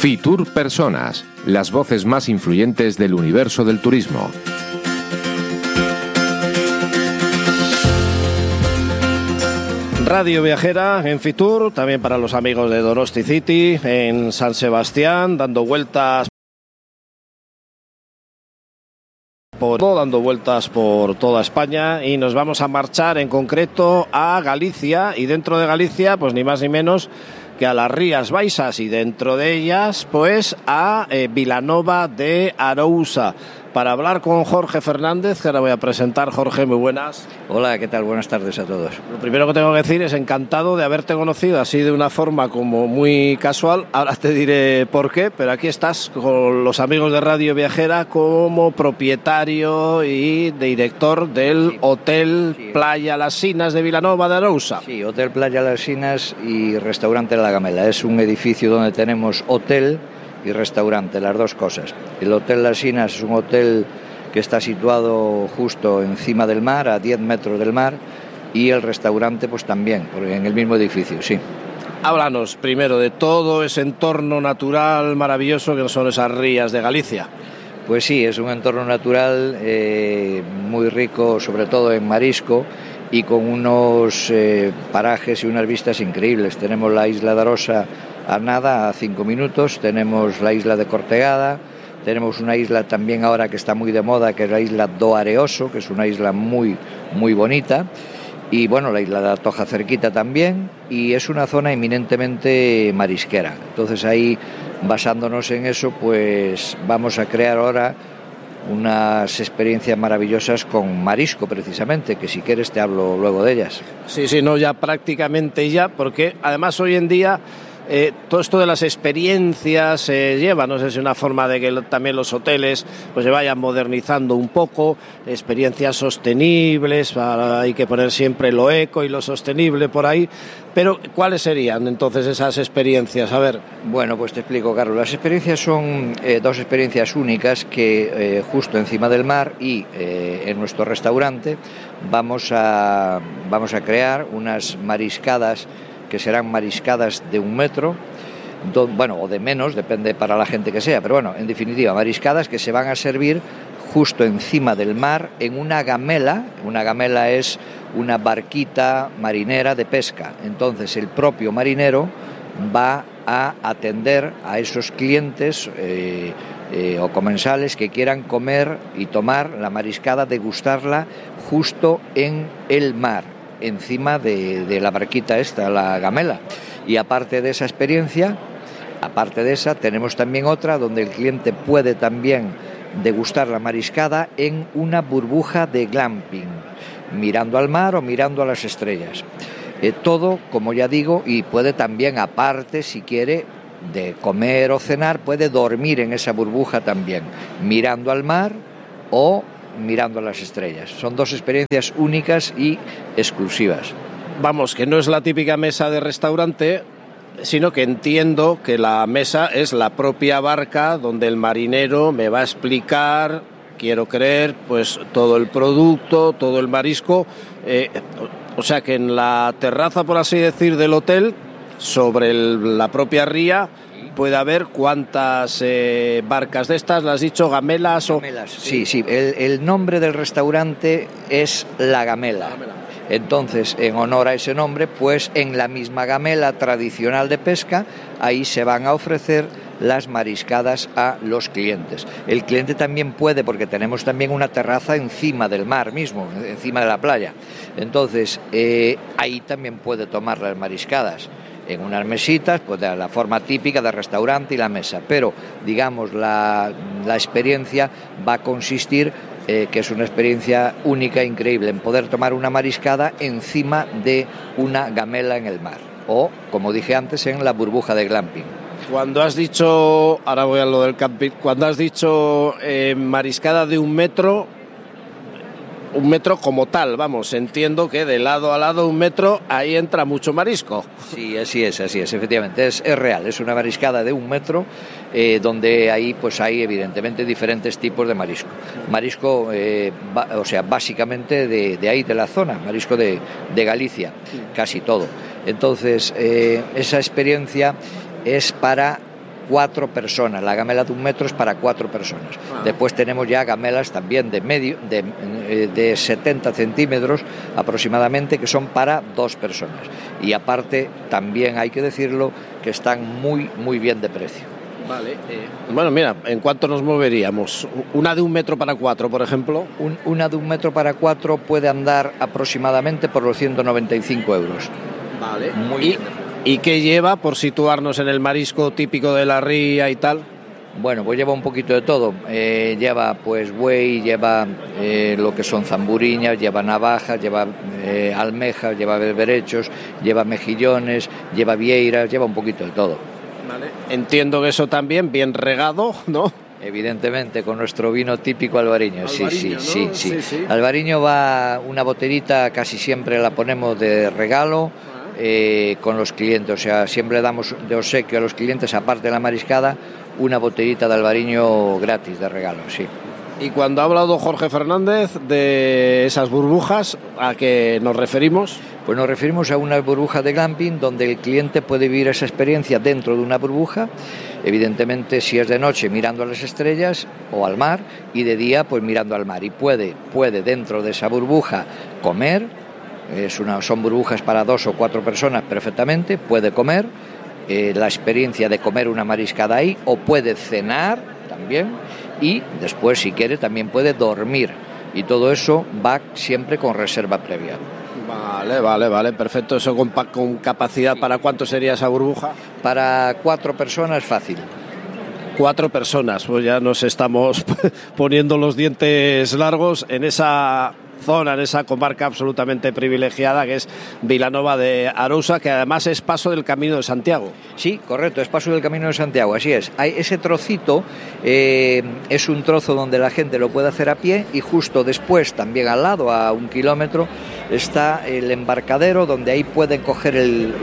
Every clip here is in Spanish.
Fitur Personas, las voces más influyentes del universo del turismo. Radio viajera en Fitur, también para los amigos de Donosti City, en San Sebastián, dando vueltas por toda España, y nos vamos a marchar en concreto a Galicia, y dentro de Galicia pues ni más ni menos que a las Rías Baixas, y dentro de ellas pues a Vilanova de Arousa, para hablar con Jorge Fernández, que ahora voy a presentar. Jorge, muy buenas. Hola, ¿qué tal? Buenas tardes a todos. Lo primero que tengo que decir es encantado de haberte conocido así de una forma como muy casual. Ahora te diré por qué, pero aquí estás con los amigos de Radio Viajera como propietario y director del Hotel Playa Las Sinas de Vilanova de Arousa. Sí, Hotel Playa Las Sinas y Restaurante La Gamela. Es un edificio donde tenemos hotel y restaurante, las dos cosas. El Hotel Las Sinas es un hotel que está situado justo encima del mar, a 10 metros del mar, y el restaurante pues también, en el mismo edificio, sí. Háblanos primero de todo ese entorno natural maravilloso que son esas rías de Galicia. Pues sí, es un entorno natural muy rico, sobre todo en marisco, y con unos parajes y unas vistas increíbles. Tenemos la isla de Arosa a nada, a 5 minutos, tenemos la isla de Cortegada, tenemos una isla también ahora que está muy de moda, que es la isla do Areoso, que es una isla muy, muy bonita, y bueno, la isla de Atocha cerquita también, y es una zona eminentemente marisquera. Entonces ahí, basándonos en eso, pues vamos a crear ahora unas experiencias maravillosas con marisco precisamente, que si quieres te hablo luego de ellas. Sí, no, ya prácticamente ya, porque además hoy en día todo esto de las experiencias se lleva, no sé si es una forma de que también los hoteles pues se vayan modernizando un poco, experiencias sostenibles, hay que poner siempre lo eco y lo sostenible por ahí, pero ¿cuáles serían entonces esas experiencias? A ver. Bueno, pues te explico, Carlos. Las experiencias son dos experiencias únicas que justo encima del mar y en nuestro restaurante vamos a crear unas mariscadas que serán mariscadas de 1 metro, o de menos, depende para la gente que sea, pero bueno, en definitiva, mariscadas que se van a servir justo encima del mar en una gamela. Una gamela es una barquita marinera de pesca. Entonces el propio marinero va a atender a esos clientes o comensales que quieran comer y tomar la mariscada, degustarla justo en el mar, encima de la barquita esta, la gamela. Y aparte de esa experiencia, tenemos también otra donde el cliente puede también degustar la mariscada en una burbuja de glamping, mirando al mar o mirando a las estrellas. Todo, como ya digo, y puede también, aparte, si quiere, de comer o cenar, puede dormir en esa burbuja también, mirando al mar o mirando a las estrellas. Son dos experiencias únicas y exclusivas. Vamos, que no es la típica mesa de restaurante, sino que entiendo que la mesa es la propia barca donde el marinero me va a explicar, quiero creer, pues todo el producto, todo el marisco. O sea que en la terraza, por así decir, del hotel, sobre la propia ría, puede haber cuántas barcas de estas, ¿las has dicho? ¿Gamelas? Gamelas, sí. El nombre del restaurante es La Gamela. Entonces, en honor a ese nombre, pues en la misma gamela tradicional de pesca, ahí se van a ofrecer las mariscadas a los clientes. El cliente también puede, porque tenemos también una terraza encima del mar mismo, encima de la playa. Entonces, ahí también puede tomar las mariscadas en unas mesitas, pues de la forma típica del restaurante y la mesa. Pero, digamos, la experiencia va a consistir que es una experiencia única, increíble, en poder tomar una mariscada encima de una gamela en el mar, o, como dije antes, en la burbuja de glamping. Cuando has dicho, ahora voy a lo del camping, cuando has dicho mariscada de 1 metro, 1 metro como tal, vamos, entiendo que de lado a lado 1 metro, ahí entra mucho marisco. Sí, así es, efectivamente, es real, es una mariscada de 1 metro, donde ahí pues hay evidentemente diferentes tipos de marisco. Marisco, básicamente de ahí, de la zona, marisco de Galicia, casi todo. Entonces, esa experiencia es para 4 personas. La gamela de 1 metro es para 4 personas. Después tenemos ya gamelas también de 70 centímetros aproximadamente, que son para 2 personas. Y aparte, también hay que decirlo, que están muy bien de precio. Vale. Bueno, mira, ¿en cuánto nos moveríamos? Una de 1 metro para 4, por ejemplo. Una de 1 metro para 4 puede andar aproximadamente por los 195 euros. Vale. ¿Y qué lleva, por situarnos en el marisco típico de la ría y tal? Bueno, pues lleva un poquito de todo. Lleva pues buey, lleva lo que son zamburiñas, lleva navajas, lleva almejas, lleva berberechos, lleva mejillones, lleva vieiras, lleva un poquito de todo. Vale. Entiendo que eso también bien regado, ¿no? Evidentemente, con nuestro vino típico albariño. Sí. Sí. Albariño va una botellita, casi siempre la ponemos de regalo con los clientes. O sea, siempre damos de obsequio a los clientes, aparte de la mariscada, una botellita de albariño gratis de regalo, sí. Y cuando ha hablado Jorge Fernández de esas burbujas, ¿a qué nos referimos? Pues nos referimos a una burbuja de glamping donde el cliente puede vivir esa experiencia dentro de una burbuja, evidentemente si es de noche mirando a las estrellas o al mar, y de día pues mirando al mar, y puede dentro de esa burbuja comer, son burbujas para 2 o 4 personas perfectamente, puede comer, la experiencia de comer una mariscada ahí, o puede cenar también, y después si quiere también puede dormir, y todo eso va siempre con reserva previa. Vale, perfecto. ¿Eso con capacidad para cuánto sería esa burbuja? Para 4 personas fácil. 4 personas, pues ya nos estamos poniendo los dientes largos en esa zona, en esa comarca absolutamente privilegiada que es Vilanova de Arousa, que además es paso del Camino de Santiago. Sí, correcto, es paso del Camino de Santiago, así es. Ese trocito es un trozo donde la gente lo puede hacer a pie, y justo después, también al lado, a 1 kilómetro, está el embarcadero donde ahí pueden coger el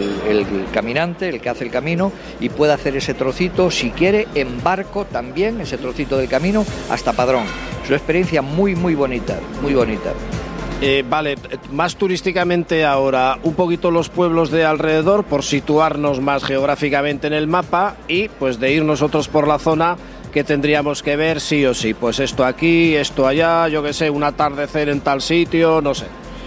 caminante, el que hace el camino, y puede hacer ese trocito, si quiere, en barco también, ese trocito del camino, hasta Padrón. Es una experiencia muy bonita, muy bonita. Vale, más turísticamente ahora, un poquito los pueblos de alrededor, por situarnos más geográficamente en el mapa, y pues de ir nosotros por la zona que tendríamos que ver sí o sí. Pues esto aquí, esto allá, yo qué sé, un atardecer en tal sitio, no sé.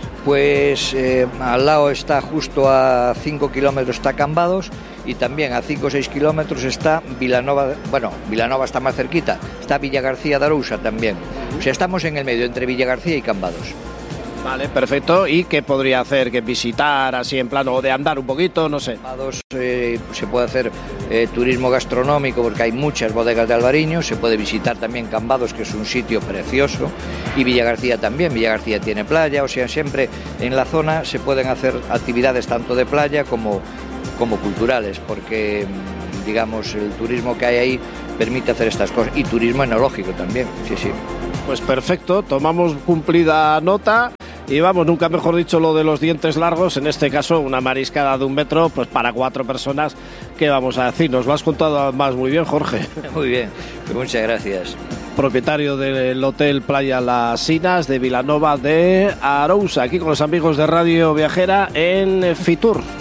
Pues al lado está, justo a 5 kilómetros está Cambados, y también a 5 o 6 kilómetros está Vilanova. Bueno, Vilanova está más cerquita, está Villagarcía de Arousa también. O sea, estamos en el medio entre Villagarcía y Cambados. Vale, perfecto. ¿Y qué podría hacer? ¿Que visitar así en plano, o de andar un poquito? No sé. Cambados se puede hacer turismo gastronómico, porque hay muchas bodegas de albariño. Se puede visitar también Cambados, que es un sitio precioso, y Villagarcía también. Villagarcía tiene playa, o sea, siempre en la zona se pueden hacer actividades tanto de playa como culturales, porque digamos el turismo que hay ahí permite hacer estas cosas, y turismo enológico también, sí. Pues perfecto, tomamos cumplida nota. Y vamos, nunca mejor dicho lo de los dientes largos, en este caso una mariscada de 1 metro, pues para 4 personas, ¿qué vamos a decir? Nos lo has contado además muy bien, Jorge. Muy bien, pues muchas gracias. Propietario del Hotel Playa Las Sinas de Vilanova de Arousa, aquí con los amigos de Radio Viajera en Fitur.